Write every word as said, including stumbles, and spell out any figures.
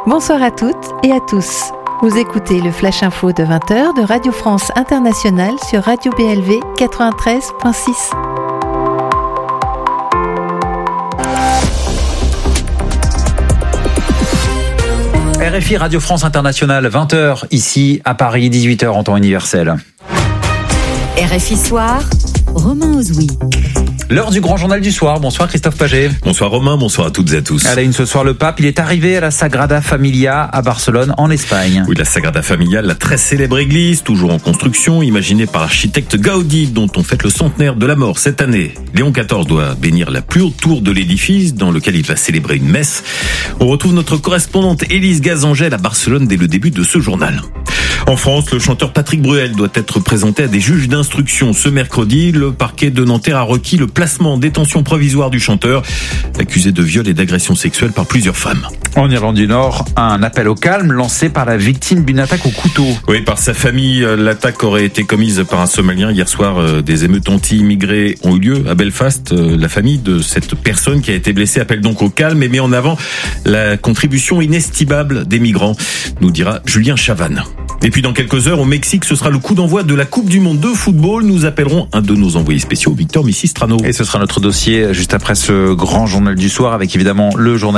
Bonsoir à toutes et à tous. Vous écoutez le Flash Info de vingt heures de Radio France Internationale sur Radio B L V quatre-vingt-treize virgule six. R F I Radio France Internationale, vingt heures ici à Paris, dix-huit heures en temps universel. R F I Soir, Romain Ozoui. L'heure du grand journal du soir. Bonsoir Christophe Paget. Bonsoir Romain, bonsoir à toutes et à tous. À la une ce soir, le pape, il est arrivé à la Sagrada Familia à Barcelone, en Espagne. Oui, la Sagrada Familia, la très célèbre église, toujours en construction, imaginée par l'architecte Gaudi, dont on fête le centenaire de la mort cette année. Léon quatorze doit bénir la plus haute tour de l'édifice, dans lequel il va célébrer une messe. On retrouve notre correspondante Élise Gazangel à Barcelone dès le début de ce journal. En France, le chanteur Patrick Bruel doit être présenté à des juges d'instruction. Ce mercredi, le parquet de Nanterre a requis le placement en détention provisoire du chanteur, accusé de viol et d'agression sexuelle par plusieurs femmes. En Irlande du Nord, un appel au calme lancé par la victime d'une attaque au couteau. Oui, par sa famille, l'attaque aurait été commise par un Somalien. Hier soir, des émeutes anti-immigrés ont eu lieu à Belfast. La famille de cette personne qui a été blessée appelle donc au calme et met en avant la contribution inestimable des migrants, nous dira Julien Chavannes. Et puis dans quelques heures, au Mexique, ce sera le coup d'envoi de la Coupe du Monde de football. Nous appellerons un de nos envoyés spéciaux, Victor Missistrano. Et ce sera notre dossier juste après ce grand journal du soir, avec évidemment le journal